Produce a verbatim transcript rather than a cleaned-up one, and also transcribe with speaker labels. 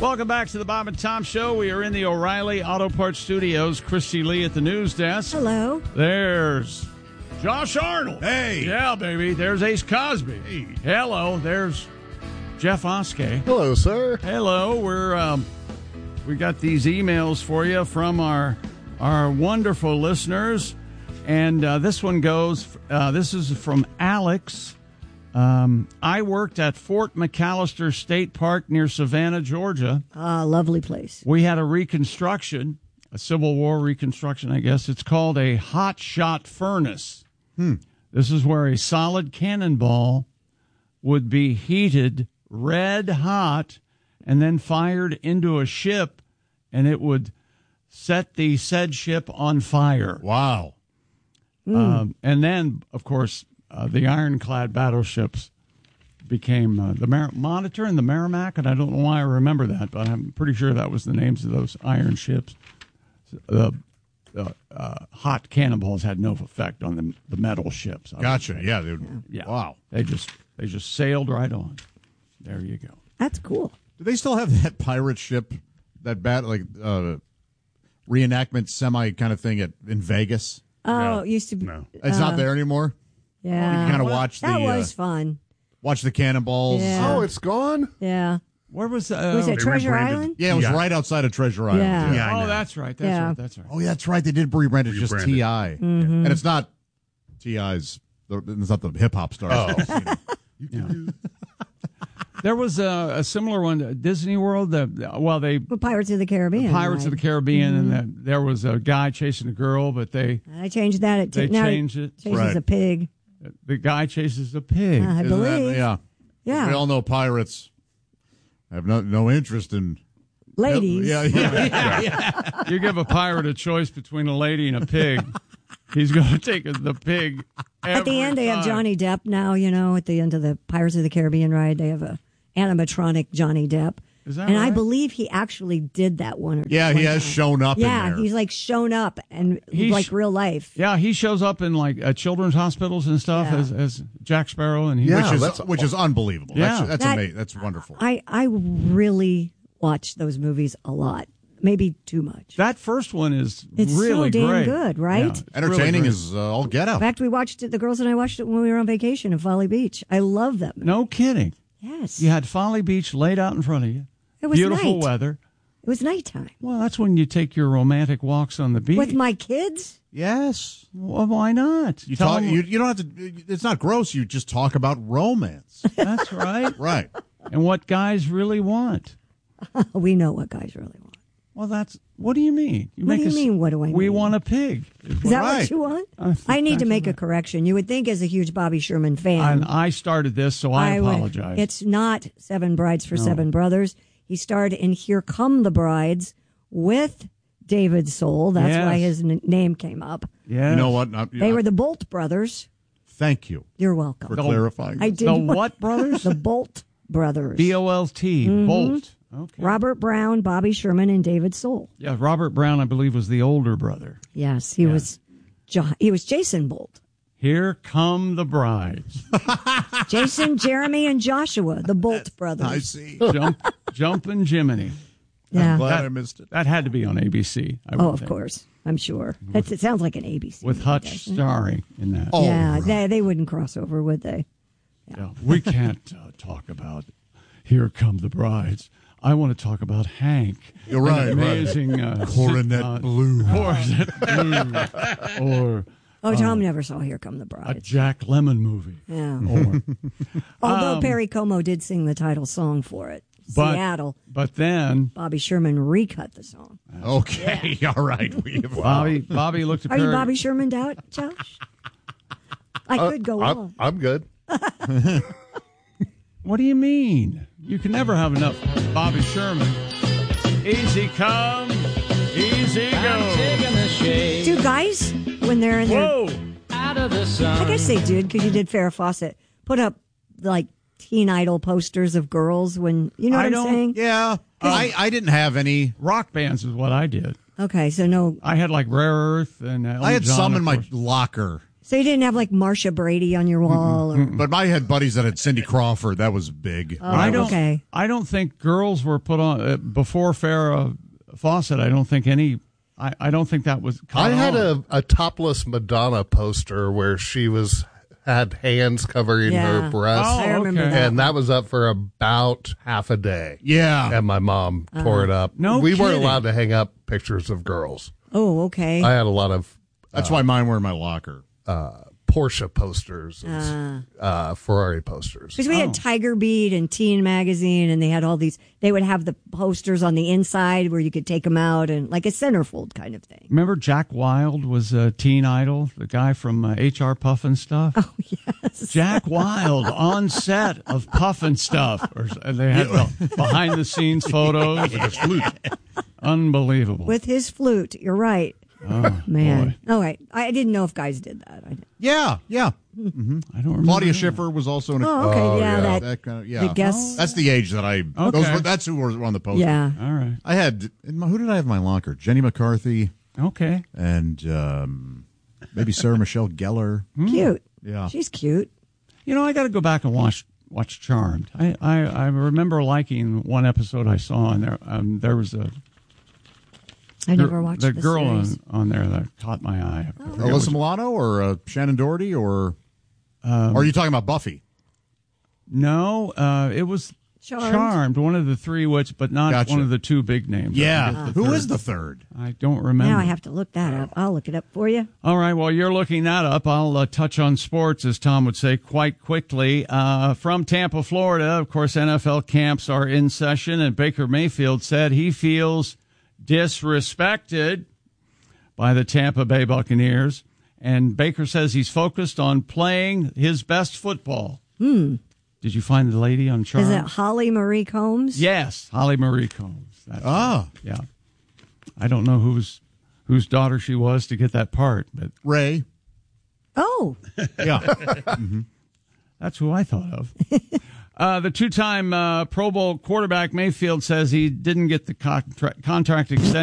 Speaker 1: Welcome back to the Bob and Tom Show. We are in the O'Reilly Auto Parts Studios. Christy Lee at the news desk.
Speaker 2: Hello.
Speaker 1: There's Josh Arnold.
Speaker 3: Hey.
Speaker 1: Yeah, baby. There's Ace Cosby.
Speaker 3: Hey.
Speaker 1: Hello. There's Jeff Oskey.
Speaker 4: Hello, sir.
Speaker 1: Hello. We're um, we got these emails for you from our our wonderful listeners, and uh, this one goes. Uh, this is from Alex. Um, I worked at Fort McAllister State Park near Savannah, Georgia.
Speaker 2: Ah, lovely place.
Speaker 1: We had a reconstruction, a Civil War reconstruction, I guess. It's called a hot shot furnace.
Speaker 3: Hmm.
Speaker 1: This is where a solid cannonball would be heated red hot and then fired into a ship, and it would set the said ship on fire.
Speaker 3: Wow.
Speaker 2: Mm.
Speaker 1: Um, and then, of course, uh, the ironclad battleships became uh, the Mar- Monitor and the Merrimack, and I don't know why I remember that, but I'm pretty sure that was the names of those iron ships. The uh, uh, hot cannonballs had no effect on the, the metal ships.
Speaker 3: Gotcha. Yeah. They would,
Speaker 1: Yeah.
Speaker 3: Wow.
Speaker 1: They just they just sailed right on. There you go.
Speaker 2: That's cool.
Speaker 3: Do they still have that pirate ship, that bat, like uh, reenactment semi kind of thing at in Vegas?
Speaker 2: Oh,
Speaker 4: No.
Speaker 2: it used to be.
Speaker 4: No.
Speaker 3: It's not there anymore.
Speaker 2: Yeah.
Speaker 3: You kind of watch the
Speaker 2: that was
Speaker 3: uh,
Speaker 2: fun.
Speaker 3: watch the cannonballs.
Speaker 2: Yeah.
Speaker 4: Oh, it's gone?
Speaker 2: Yeah.
Speaker 1: Where was uh,
Speaker 2: Was it
Speaker 4: they
Speaker 2: Treasure
Speaker 4: rebranded-
Speaker 2: Island?
Speaker 3: Yeah, it was
Speaker 4: Yeah.
Speaker 3: right outside of Treasure Island.
Speaker 2: Yeah.
Speaker 4: Yeah, I
Speaker 1: Oh,
Speaker 4: know.
Speaker 1: that's right. That's
Speaker 2: Yeah.
Speaker 1: right. That's right.
Speaker 3: Oh, yeah, that's right. They did rebrand it just
Speaker 4: Rebranded.
Speaker 3: T I And it's not T I's It's not the hip hop stars.
Speaker 4: Oh.
Speaker 1: Yeah. There was a, a similar one, uh, Disney World. The, well, they
Speaker 2: Well, Pirates of the Caribbean.
Speaker 1: Pirates of the
Speaker 2: right?
Speaker 1: Caribbean, and the, there was a guy chasing a girl, but they
Speaker 2: I changed that. At
Speaker 1: they
Speaker 2: t- now
Speaker 1: changed it.
Speaker 2: Chases
Speaker 3: Right.
Speaker 2: a pig.
Speaker 1: The guy chases a pig.
Speaker 2: I
Speaker 3: Isn't that-
Speaker 2: believe.
Speaker 3: yeah.
Speaker 2: Yeah.
Speaker 3: We all know pirates have no no interest in
Speaker 2: Ladies.
Speaker 3: Yeah, yeah.
Speaker 1: You give a pirate a choice between a lady and a pig, he's going to take the pig.
Speaker 2: At the end, they have Johnny Depp now, you know, at the end of the Pirates of the Caribbean ride, they have a animatronic Johnny Depp.
Speaker 1: Is that
Speaker 2: and I
Speaker 1: right?
Speaker 2: believe he actually did that one or
Speaker 3: Yeah,
Speaker 2: one
Speaker 3: he has
Speaker 2: time.
Speaker 3: shown up in
Speaker 2: Yeah,
Speaker 3: there.
Speaker 2: he's like shown up and
Speaker 1: He's-
Speaker 2: like real life.
Speaker 1: Yeah, he shows up in like uh, children's hospitals and stuff
Speaker 2: Yeah.
Speaker 1: as, as Jack Sparrow, and he
Speaker 4: Yeah.
Speaker 3: which is
Speaker 4: that's-
Speaker 3: which is unbelievable.
Speaker 1: Yeah.
Speaker 3: That's that's,
Speaker 2: That-
Speaker 3: amazing. That's wonderful.
Speaker 2: I, I really watch those movies a lot, maybe too much.
Speaker 1: that first one is
Speaker 2: It's so
Speaker 1: really
Speaker 2: damn
Speaker 1: great.
Speaker 2: good, right?
Speaker 1: Yeah, it's really
Speaker 3: Entertaining
Speaker 1: great.
Speaker 3: is uh, all get
Speaker 2: In
Speaker 3: out.
Speaker 2: fact, we watched it, the girls and I watched it when we were on vacation in Folly Beach. I love them.
Speaker 1: No kidding.
Speaker 2: Yes.
Speaker 1: You had Folly Beach laid out in front of you.
Speaker 2: It was
Speaker 1: Beautiful
Speaker 2: night.
Speaker 1: weather.
Speaker 2: It was nighttime.
Speaker 1: Well, that's when you take your romantic walks on the beach.
Speaker 2: With my kids?
Speaker 3: Yes.
Speaker 1: Well, why not?
Speaker 3: You
Speaker 1: Tell
Speaker 3: talk.
Speaker 1: them-
Speaker 3: You, you don't have to. It's not gross. You just talk about romance.
Speaker 1: That's right.
Speaker 3: Right.
Speaker 1: And what guys really want.
Speaker 2: We know what guys really want.
Speaker 1: Well, that's. What do you mean? You
Speaker 2: What do you
Speaker 1: us-
Speaker 2: mean, what do I
Speaker 1: We
Speaker 2: mean?
Speaker 1: want a pig.
Speaker 2: Is that
Speaker 3: Right.
Speaker 2: what you want?
Speaker 1: I think
Speaker 2: I need to
Speaker 1: that's
Speaker 2: make a
Speaker 1: right.
Speaker 2: correction. You would think, as a huge Bobby Sherman fan,
Speaker 1: And I started this, so I,
Speaker 2: would-
Speaker 1: apologize.
Speaker 2: It's not Seven Brides for Seven Brothers. He starred in Here Come the Brides with David Soul. That's
Speaker 1: Yes.
Speaker 2: why his n- name came up.
Speaker 1: Yes.
Speaker 3: You know what? Not-
Speaker 2: They were the Bolt brothers.
Speaker 3: Thank you
Speaker 2: You're welcome.
Speaker 3: for clarifying.
Speaker 2: I did
Speaker 1: The what brothers?
Speaker 2: The Bolt brothers.
Speaker 1: B O L T.
Speaker 2: Mm-hmm.
Speaker 1: Bolt. Okay.
Speaker 2: Robert Brown, Bobby Sherman, and David Soul.
Speaker 1: Yeah, Robert Brown, I believe, was the older brother.
Speaker 2: Yes, he was. Jo- he was Jason Bolt.
Speaker 1: Here come the brides.
Speaker 2: Jason, Jeremy, and Joshua, the Bolt brothers.
Speaker 3: I see.
Speaker 1: Jump, jumping Jiminy.
Speaker 2: Yeah.
Speaker 3: Glad
Speaker 1: That-
Speaker 3: I missed it.
Speaker 1: That had to be on A B C. I
Speaker 2: Oh,
Speaker 1: would
Speaker 2: of
Speaker 1: think.
Speaker 2: course. I'm sure. That's, it sounds like an A B C.
Speaker 1: With
Speaker 2: movie,
Speaker 1: Hutch
Speaker 2: doesn't it?
Speaker 1: starring in that.
Speaker 3: Oh,
Speaker 2: yeah,
Speaker 3: right.
Speaker 2: they, they wouldn't cross over, would they?
Speaker 1: Yeah, we can't uh, talk about Here Come the Brides. I want to talk about Hank.
Speaker 3: You're right,
Speaker 1: An
Speaker 3: right.
Speaker 1: amazing uh,
Speaker 3: Coronet
Speaker 1: uh,
Speaker 3: Blue.
Speaker 1: Coronet Blue. Or
Speaker 2: Oh, Tom never saw Here Come the
Speaker 1: a
Speaker 2: Brides.
Speaker 1: Jack Lemmon movie.
Speaker 2: Yeah.
Speaker 1: Or,
Speaker 2: Although
Speaker 1: um,
Speaker 2: Perry Como did sing the title song for it.
Speaker 1: but,
Speaker 2: Seattle.
Speaker 1: But then
Speaker 2: Bobby Sherman recut the song.
Speaker 3: Okay. All right. We have,
Speaker 1: Bobby Bobby looked at
Speaker 2: Are you
Speaker 1: Perry.
Speaker 2: Bobby Sherman out, Josh? I
Speaker 4: Uh,
Speaker 2: could go
Speaker 4: I'm,
Speaker 2: on.
Speaker 4: I'm good.
Speaker 1: What do you mean? You can never have enough Bobby Sherman. Easy come, easy go.
Speaker 2: Do guys, when they're in their...
Speaker 1: Whoa!
Speaker 2: I guess they did, because you did Farrah Fawcett. Put up, like, teen idol posters of girls when... You know what
Speaker 1: I
Speaker 2: I'm
Speaker 1: don't-
Speaker 2: saying?
Speaker 3: yeah. I, I didn't have any.
Speaker 1: Rock bands is what I did.
Speaker 2: Okay, so no...
Speaker 1: I had like Rare Earth and Elton
Speaker 3: I had
Speaker 1: John,
Speaker 3: some
Speaker 1: of
Speaker 3: in my
Speaker 1: course.
Speaker 3: locker
Speaker 2: So you didn't have like Marsha Brady on your wall, or
Speaker 3: But I had buddies that had Cindy Crawford. That was big.
Speaker 2: oh,
Speaker 1: I don't.
Speaker 2: okay.
Speaker 1: I don't think girls were put on uh, before Farrah Fawcett. I don't think any. I, I don't think that was.
Speaker 4: I had
Speaker 1: on.
Speaker 4: a, a topless Madonna poster where she was had hands covering
Speaker 2: Yeah.
Speaker 4: her breasts,
Speaker 1: Oh,
Speaker 2: I remember
Speaker 1: okay.
Speaker 2: that.
Speaker 4: and that was up for about half a day.
Speaker 3: Yeah.
Speaker 4: And my mom tore it up.
Speaker 1: No
Speaker 4: we weren't
Speaker 1: kidding.
Speaker 4: allowed to hang up pictures of girls.
Speaker 2: Oh, okay.
Speaker 4: I had a lot of
Speaker 3: That's why mine were in my locker.
Speaker 4: uh, Porsche posters, and, uh, Ferrari posters.
Speaker 2: Because we had Tiger Beat and Teen Magazine, and they had all these. They would have the posters on the inside where you could take them out, and like a centerfold kind of thing.
Speaker 1: Remember Jack Wilde was a teen idol, the guy from uh, H R Puff and Stuff.
Speaker 2: Oh yes,
Speaker 1: Jack Wilde on set of Puff and Stuff, or and they had behind the scenes photos.
Speaker 3: With his flute.
Speaker 1: Unbelievable.
Speaker 2: with his flute. You're right.
Speaker 1: oh,
Speaker 2: Man.
Speaker 1: boy.
Speaker 2: All right. I didn't know if guys did that. I,
Speaker 3: Yeah, yeah.
Speaker 1: I don't remember.
Speaker 3: Claudia
Speaker 1: that.
Speaker 3: Schiffer was also in a.
Speaker 2: oh, okay.
Speaker 4: Oh,
Speaker 2: yeah,
Speaker 4: yeah.
Speaker 2: that.
Speaker 3: That kind of, yeah.
Speaker 2: The guest.
Speaker 3: That's the age that I. Those
Speaker 1: Okay.
Speaker 3: were, that's who were on the poster.
Speaker 2: Yeah.
Speaker 1: All right.
Speaker 3: I had. in my- Who did I have in my locker? Jenny McCarthy
Speaker 1: Okay.
Speaker 3: and um, maybe Sarah Michelle Gellar.
Speaker 2: Cute.
Speaker 3: Yeah.
Speaker 2: She's cute.
Speaker 1: You know, I got to go back and watch watch Charmed. I, I, I remember liking one episode I saw on there. Um, there was a
Speaker 2: I never
Speaker 1: gir-
Speaker 2: watched
Speaker 1: the
Speaker 2: the
Speaker 1: girl on,
Speaker 2: series.
Speaker 1: on there that caught my eye. I forget
Speaker 3: Alyssa
Speaker 1: which-
Speaker 3: Milano or uh, Shannon Doherty or. or are you talking about Buffy?
Speaker 1: No, uh, it was
Speaker 2: Charmed.
Speaker 1: Charmed, one of the three, which but not
Speaker 3: Gotcha.
Speaker 1: one of the two big names. I forget the
Speaker 3: Who
Speaker 1: third.
Speaker 3: is the third?
Speaker 1: I don't remember.
Speaker 2: Now I have to look that up. I'll look it up for you.
Speaker 1: All right, while you're looking that up, I'll uh, touch on sports, as Tom would say, quite quickly. Uh, from Tampa, Florida, of course, N F L camps are in session, and Baker Mayfield said he feels disrespected by the Tampa Bay Buccaneers. And Baker says he's focused on playing his best football.
Speaker 2: Hmm.
Speaker 1: Did you find the lady on Charmed?
Speaker 2: Is it Holly Marie Combs?
Speaker 1: Yes, Holly Marie Combs. That's
Speaker 3: Ah,
Speaker 1: yeah. I don't know whose whose daughter she was to get that part, but
Speaker 3: Ray.
Speaker 2: Oh,
Speaker 3: Yeah.
Speaker 1: that's who I thought of. uh, the two-time uh, Pro Bowl quarterback Mayfield says he didn't get the contract contract extension.